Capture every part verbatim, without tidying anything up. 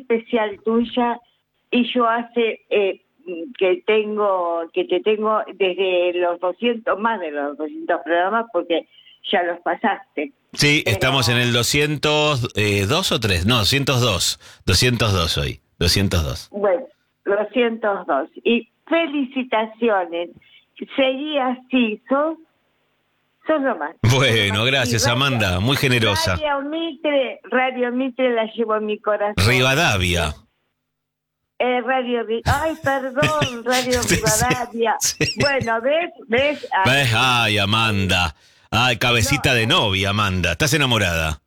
especial tuya y yo hace eh, que tengo, que te tengo desde los doscientos, más de los doscientos programas porque ya los pasaste. Sí, Pero... estamos en el doscientos dos o tres, no, doscientos dos, doscientos dos hoy, doscientos dos. Bueno, doscientos dos. Y felicitaciones. Seguí así, sos, sos lo más. Bueno, gracias Radio, Amanda, muy generosa. Radio Mitre, Radio Mitre la llevo en mi corazón. Rivadavia. Eh, Radio Ay, perdón, Radio Sí, Rivadavia. sí, sí. Bueno, ¿ves? ¿Ves? Ay, ¿Ves? Ay, Amanda. Ay, cabecita No. de novia, Amanda. ¿Estás enamorada?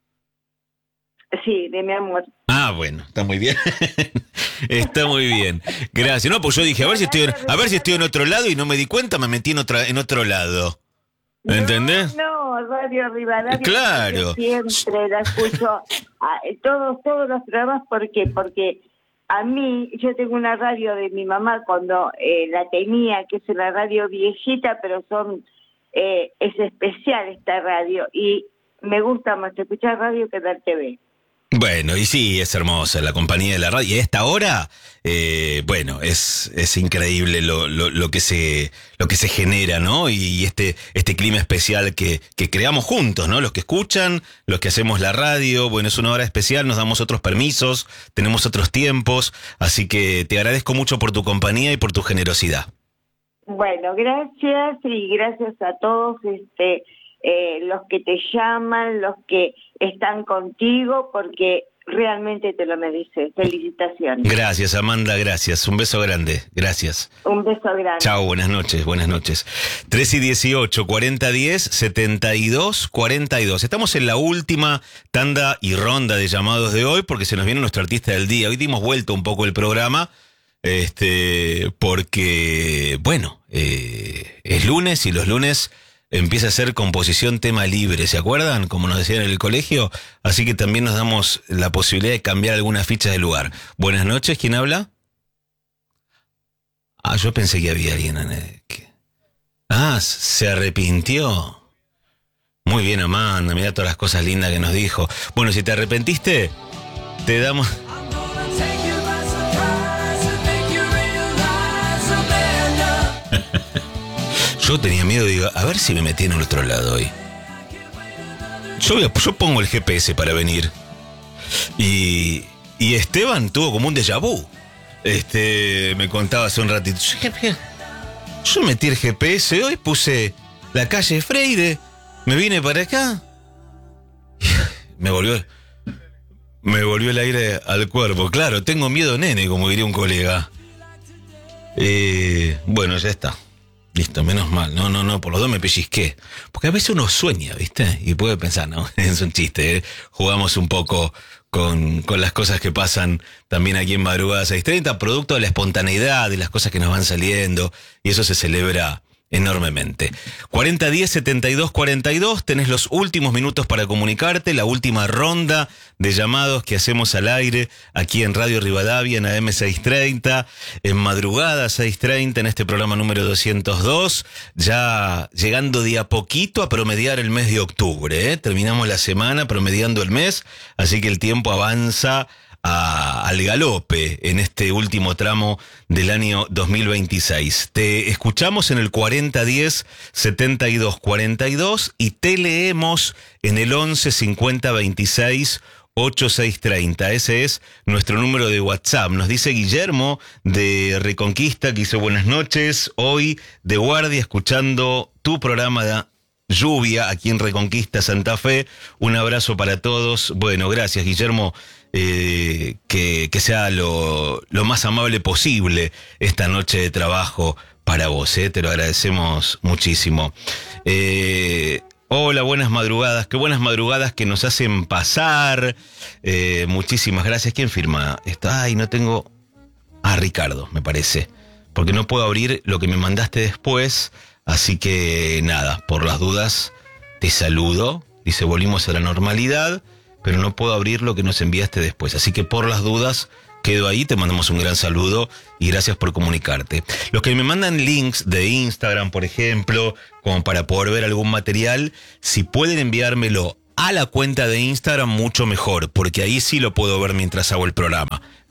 sí, de mi amor. Ah, bueno, está muy bien. Está muy bien. Gracias. No, pues yo dije, a ver si estoy en, a ver si estoy en otro lado y no me di cuenta, me metí en otra en otro lado. ¿Entendés? No, no, Radio Rivadavia. Claro. Siempre la escucho. A, todos, todos los programas, ¿por qué? Porque a mí, yo tengo una radio de mi mamá cuando eh, la tenía, que es una radio viejita, pero son eh, es especial esta radio y me gusta más escuchar radio que ver T V. Bueno, y sí, es hermosa la compañía de la radio. Y a esta hora, eh, bueno, es, es increíble lo, lo, lo que se, lo que se genera, ¿no? Y este, este clima especial que, que creamos juntos, ¿no? Los que escuchan, los que hacemos la radio. Bueno, es una hora especial, nos damos otros permisos, tenemos otros tiempos. Así que te agradezco mucho por tu compañía y por tu generosidad. Bueno, gracias y gracias a todos este eh, los que te llaman, los que están contigo, porque realmente te lo mereces. Felicitaciones. Gracias, Amanda, gracias. Un beso grande, gracias. Un beso grande. Chao, buenas noches, buenas noches. tres y dieciocho, cuarenta diez, setenta y dos, cuarenta y dos. Estamos en la última tanda y ronda de llamados de hoy porque se nos viene nuestro artista del día. Hoy dimos vuelta un poco el programa, este, porque, bueno, eh, es lunes y los lunes empieza a ser composición tema libre, ¿se acuerdan? Como nos decían en el colegio, así que también nos damos la posibilidad de cambiar algunas fichas de lugar. Buenas noches, ¿quién habla? Ah, yo pensé que había alguien en el... que... Ah, se arrepintió. Muy bien, Amanda, mirá todas las cosas lindas que nos dijo. Bueno, si te arrepentiste, te damos... Yo tenía miedo, digo, a ver si me metí en el otro lado hoy. Yo, voy a, yo pongo el G P S para venir. Y, y Esteban tuvo como un déjà vu. Este, me contaba hace un ratito. Yo metí el G P S hoy, puse la calle Freire, me vine para acá. Me volvió, me volvió el aire al cuerpo. Claro, tengo miedo, nene, como diría un colega. Eh, bueno, ya está. Listo, menos mal. No, no, no, por los dos me pellizqué. Porque a veces uno sueña, ¿viste? Y puede pensar, no, es un chiste, ¿eh? Jugamos un poco con, con las cosas que pasan también aquí en Madrugada seis treinta, producto de la espontaneidad, de las cosas que nos van saliendo, y eso se celebra enormemente. cuarenta diez, setenta y dos, cuarenta y dos, tenés los últimos minutos para comunicarte, la última ronda de llamados que hacemos al aire aquí en Radio Rivadavia, en A M seiscientos treinta, en Madrugada seiscientos treinta, en este programa número doscientos dos, ya llegando de a poquito a promediar el mes de octubre, ¿eh? Terminamos la semana promediando el mes, así que el tiempo avanza A, al galope en este último tramo del año dos mil veintiséis. Te escuchamos en el cuarenta diez, setenta y dos, cuarenta y dos y te leemos en el once, cincuenta, veintiséis, ochenta y seis treinta. Ese es nuestro número de WhatsApp. Nos dice Guillermo de Reconquista que hizo buenas noches, hoy de guardia escuchando tu programa de lluvia aquí en Reconquista, Santa Fe. Un abrazo para todos. Bueno, gracias, Guillermo. Eh, que, que sea lo, lo más amable posible esta noche de trabajo para vos, eh, te lo agradecemos muchísimo. Eh, hola, buenas madrugadas, qué buenas madrugadas que nos hacen pasar. Eh, muchísimas gracias. ¿Quién firma esto? Ay, no tengo... Ah, Ricardo, me parece. Porque no puedo abrir lo que me mandaste después, así que nada, por las dudas te saludo. Dice, volvimos a la normalidad, pero no puedo abrir lo que nos enviaste después. Así que por las dudas, quedo ahí, te mandamos un gran saludo y gracias por comunicarte. Los que me mandan links de Instagram, por ejemplo, como para poder ver algún material, si pueden enviármelo a la cuenta de Instagram, mucho mejor, porque ahí sí lo puedo ver mientras hago el programa.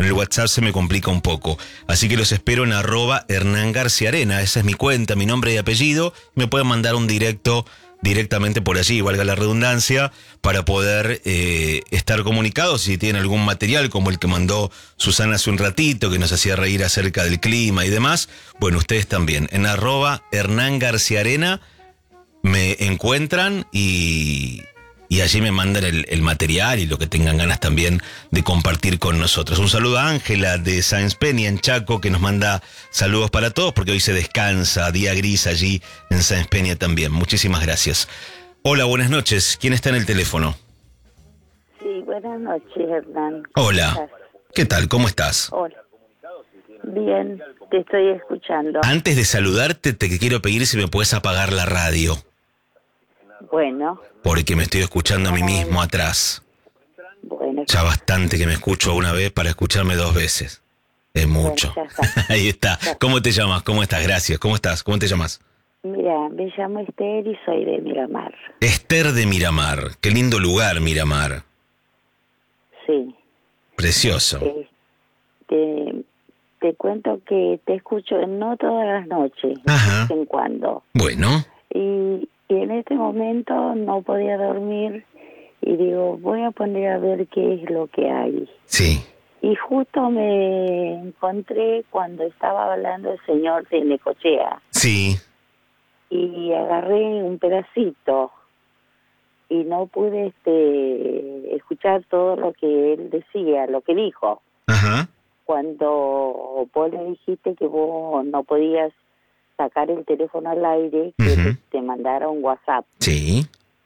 el WhatsApp se me complica un poco. Así que los espero en arroba Hernán García Arena. Esa es mi cuenta, mi nombre y apellido. Me pueden mandar un directo directamente por allí, valga la redundancia, para poder eh, estar comunicados. Si tienen algún material como el que mandó Susana hace un ratito, que nos hacía reír acerca del clima y demás, bueno, ustedes también. En arroba Hernán García Arena me encuentran y, y allí me mandan el, el material y lo que tengan ganas también de compartir con nosotros. Un saludo a Ángela de Sáenz Peña en Chaco, que nos manda saludos para todos porque hoy se descansa, día gris allí en Sáenz Peña también. Muchísimas gracias. Hola, buenas noches. ¿Quién está en el teléfono? Sí, buenas noches, Hernán. Hola. ¿Qué tal? ¿Cómo estás? Hola. Bien, te estoy escuchando. Antes de saludarte, te quiero pedir si me puedes apagar la radio. Bueno. Porque me estoy escuchando a mí mismo atrás. Bueno. Ya bastante que me escucho una vez para escucharme dos veces. Es mucho. Bueno, ya está. Ahí está. ¿Cómo te llamas? ¿Cómo estás? Gracias. ¿Cómo estás? ¿Cómo te llamas? Mira, me llamo Esther y soy de Miramar. Esther de Miramar. Qué lindo lugar, Miramar. Sí. Precioso. Eh, te, te cuento que te escucho no todas las noches, Ajá. de vez en cuando. Bueno. Y, y en este momento no podía dormir y digo, voy a poner a ver qué es lo que hay. Sí. Y justo me encontré cuando estaba hablando el señor de Necochea. Sí. Y agarré un pedacito y no pude este escuchar todo lo que él decía, lo que dijo. Ajá. Cuando vos le dijiste que vos no podías sacar el teléfono al aire, que Uh-huh. te, te mandara un WhatsApp. Sí.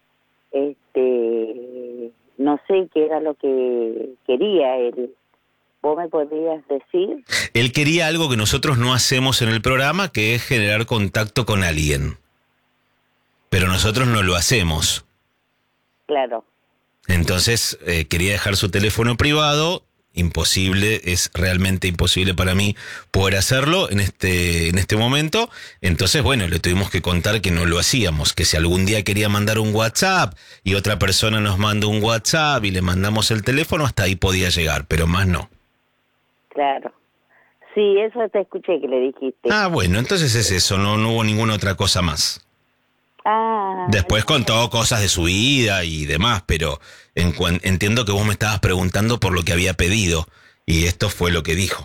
Este, no sé qué era lo que quería él. ¿Vos me podrías decir? Él quería algo que nosotros no hacemos en el programa, que es generar contacto con alguien. Pero nosotros no lo hacemos. Claro. Entonces eh, quería dejar su teléfono privado. Imposible, es realmente imposible para mí poder hacerlo en este, en este momento. Entonces, bueno, le tuvimos que contar que no lo hacíamos, que si algún día quería mandar un WhatsApp y otra persona nos manda un WhatsApp y le mandamos el teléfono, hasta ahí podía llegar, pero más no. Claro. Sí, eso te escuché que le dijiste. Ah, bueno, entonces es eso, no, no hubo ninguna otra cosa más. Ah. Después contó cosas de su vida y demás, pero en cuan- entiendo que vos me estabas preguntando por lo que había pedido, y esto fue lo que dijo.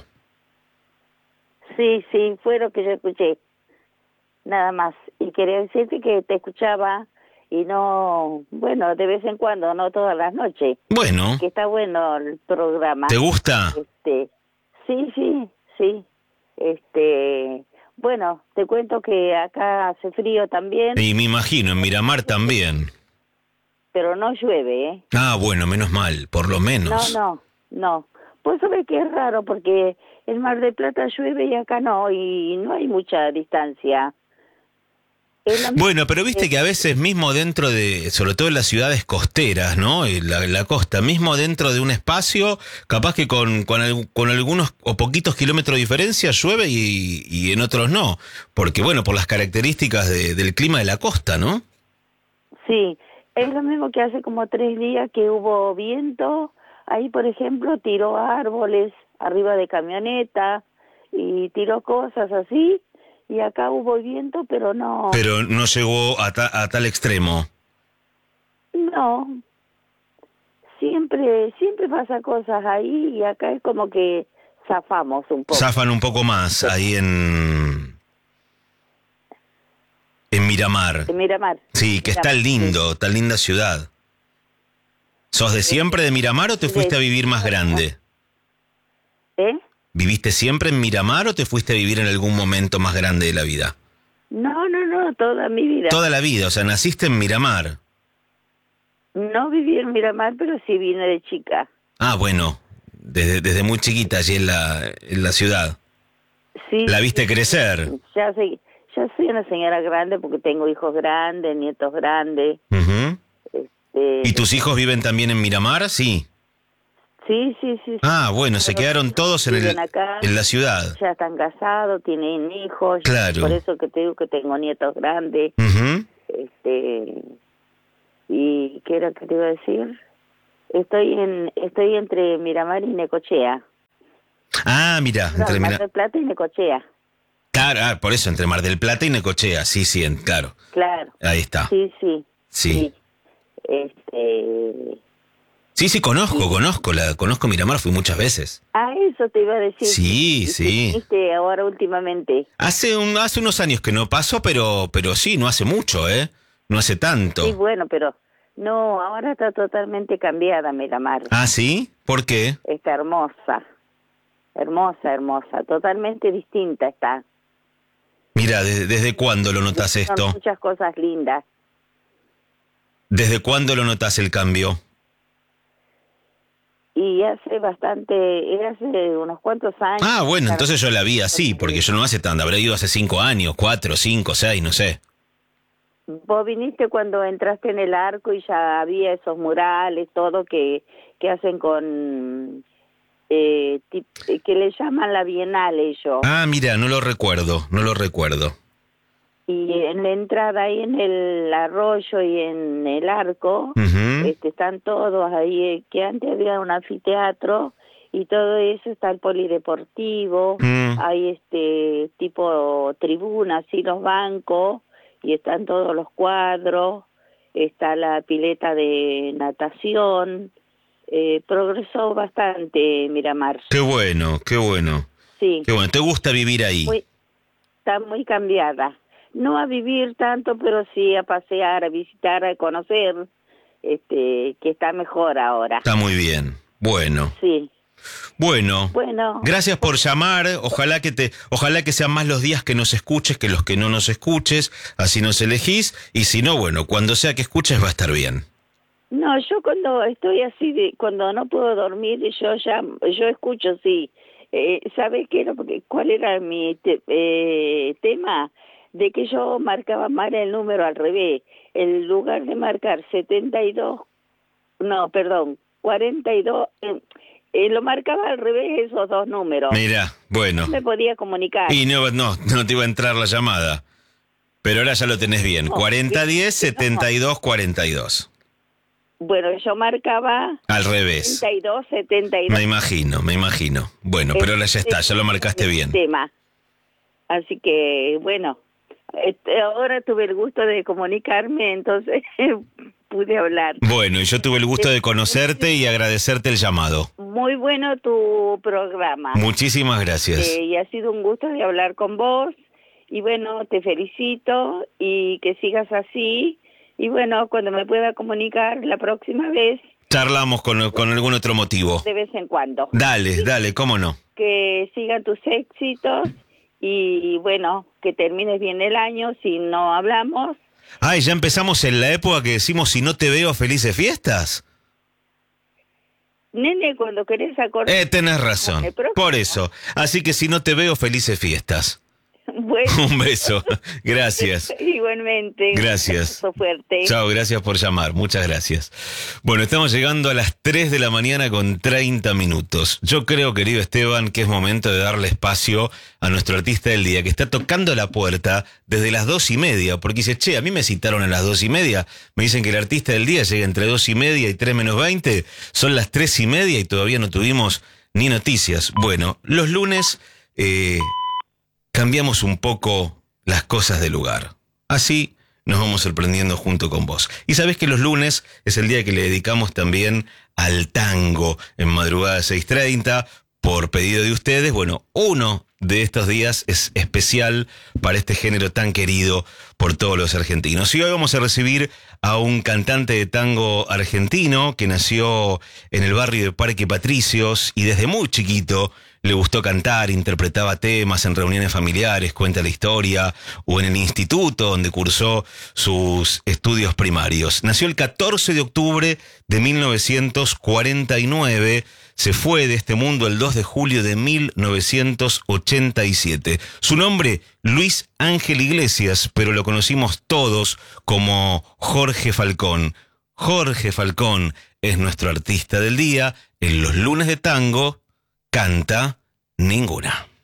Sí, sí, fue lo que yo escuché. Nada más. Y quería decirte que te escuchaba y no, bueno, de vez en cuando, no todas las noches. Bueno, Que está bueno el programa. ¿te gusta? Este, sí, sí, sí. Este, bueno, te cuento que acá hace frío también, Y me imagino, en Miramar también. pero no llueve, ¿eh? Ah, bueno, menos mal, por lo No, menos. no, no. Pues sabes que es raro porque en Mar del Plata llueve y acá no, y no hay mucha distancia. Es la- Bueno, pero viste que a veces mismo dentro de, sobre todo en las ciudades costeras, ¿no? En la, la costa, mismo dentro de un espacio, capaz que con, con, al- con algunos o poquitos kilómetros de diferencia llueve y, y en otros no. Porque bueno, por las características de- del clima de la costa, ¿no? Sí, es lo mismo que hace como tres días que hubo viento. Ahí, por ejemplo, tiró árboles arriba de camioneta y tiró cosas así. Y acá hubo viento, pero no... Pero no llegó a, ta- a tal extremo. No. Siempre, siempre pasa cosas ahí y acá es como que zafamos un poco. Zafan un poco más ahí en... En Miramar. En Miramar. Sí, que está Miramar, lindo, tan linda ciudad. ¿Sos de siempre de Miramar o te fuiste a vivir más grande? ¿Eh? ¿Viviste siempre en Miramar o te fuiste a vivir en algún momento más grande de la vida? No, no, no, toda mi vida. Toda la vida, o sea, naciste en Miramar. No viví en Miramar, pero sí vine de chica. Ah, bueno, desde, desde muy chiquita allí en la, en la ciudad. Sí. ¿La viste crecer? Ya soy, ya soy una señora grande porque tengo hijos grandes, nietos grandes. Ujú. Este, ¿Y tus hijos viven también en Miramar? Sí. Sí, sí, sí. sí. Ah, bueno, se quedaron todos en, el, Viven acá, en la ciudad. ya están casados, tienen hijos. Claro. Por eso que te digo que tengo nietos grandes. Ujú. Este, y ¿qué era que te iba a decir? Estoy en, estoy entre Miramar y Necochea. Ah, mira, No, entre Mar mira, del Plata y Necochea. claro, ah, por eso, entre Mar del Plata y Necochea, sí, sí, en- claro. Claro. Ahí está. Sí, sí. Sí. Este... Sí, sí, conozco, conozco, la conozco Miramar, fui muchas veces. Ah, eso te iba a decir. Sí, ¿Y sí. qué viniste ahora últimamente? Hace un, hace unos años que no pasó, pero, pero sí, no hace mucho, ¿eh? No hace tanto. Sí, bueno, pero no, ahora está totalmente cambiada Miramar. Ah, ¿sí? ¿Por qué? Está hermosa, hermosa, hermosa, totalmente distinta está. Mira, ¿desde, desde cuándo lo notas Son esto? muchas cosas lindas. ¿Desde cuándo lo notas el cambio? Y hace bastante, hace unos cuantos años. Ah, bueno, entonces yo la vi así, porque yo no hace tanto, habré ido hace cinco años, cuatro, cinco, seis, no sé. Vos viniste cuando entraste en el arco y ya había esos murales, todo que, que hacen con, eh, tip- que le llaman la Bienal ellos. Ah, mira, no lo recuerdo, no lo recuerdo. Y en la entrada ahí en el arroyo y en el arco, Ujú. este, están todos ahí, eh, que antes había un anfiteatro y todo eso, está el polideportivo, Mm. hay este tipo tribunas y los bancos, y están todos los cuadros, está la pileta de natación, eh, progresó bastante Miramar, Qué bueno, qué bueno, sí, qué bueno. ¿Te gusta vivir ahí? muy, está muy cambiada. No a vivir tanto, pero sí a pasear, a visitar, a conocer, este, que está mejor ahora. Está muy bien. Bueno, Sí, bueno. bueno. Gracias por llamar. Ojalá que te, ojalá que sean más los días que nos escuches que los que no nos escuches. Así nos elegís. Y si no, bueno, cuando sea que escuches va a estar bien. No, yo cuando estoy así, de, cuando no puedo dormir, yo ya, yo escucho, sí. Eh, ¿Sabes qué era? Porque, cuál era mi te- eh, tema? De que yo marcaba mal el número al revés. En lugar de marcar setenta y dos, no, perdón, cuarenta y dos, eh, eh, lo marcaba al revés esos dos números. Mira, bueno. No me podía comunicar. Y no, no, no te iba a entrar la llamada. Pero ahora ya lo tenés bien. No, cuarenta diez, sí, setenta y dos cuarenta y dos. Bueno, yo marcaba Al revés. setenta y dos, setenta y dos. Me imagino, me imagino. Bueno, pero ahora ya está, ya lo marcaste bien. Tema. Así que, bueno, este, ahora tuve el gusto de comunicarme, entonces pude hablar. Bueno, y yo tuve el gusto de conocerte y agradecerte el llamado. Muy bueno tu programa. Muchísimas gracias. Eh, y ha sido un gusto de hablar con vos. Y bueno, te felicito y que sigas así. Y bueno, cuando me pueda comunicar la próxima vez, Charlamos con, con algún otro motivo. de vez en cuando. Dale, dale, cómo no. Que sigan tus éxitos y bueno, que termines bien el año. Si no hablamos, Ay, ya empezamos en la época que decimos si no te veo, felices fiestas. nene, cuando querés acordar. Eh, tenés razón. El próximo. Por eso. Así que si no te veo, felices fiestas. Bueno, Un beso. Gracias. igualmente. Gracias. Un beso fuerte. Chao, gracias por llamar, muchas gracias. Bueno, estamos llegando a las tres de la mañana con treinta minutos. Yo creo, querido Esteban, que es momento de darle espacio a nuestro artista del día, que está tocando la puerta desde las dos y media, porque dice, che, a mí me citaron a las dos y media, me dicen que el artista del día llega entre dos y media y tres menos veinte, son las tres y media y todavía no tuvimos ni noticias. Bueno, los lunes eh, cambiamos un poco las cosas de lugar. Así nos vamos sorprendiendo junto con vos. Y sabés que los lunes es el día que le dedicamos también al tango en madrugada seis treinta, por pedido de ustedes. Bueno, uno de estos días es especial para este género tan querido por todos los argentinos. Y hoy vamos a recibir a un cantante de tango argentino que nació en el barrio de Parque Patricios y desde muy chiquito le gustó cantar, interpretaba temas en reuniones familiares, cuenta la historia, o en el instituto donde cursó sus estudios primarios. Nació el catorce de octubre de mil novecientos cuarenta y nueve, se fue de este mundo el dos de julio de mil novecientos ochenta y siete. Su nombre, Luis Ángel Iglesias, pero lo conocimos todos como Jorge Falcón. Jorge Falcón es nuestro artista del día. En los lunes de tango canta Ninguna.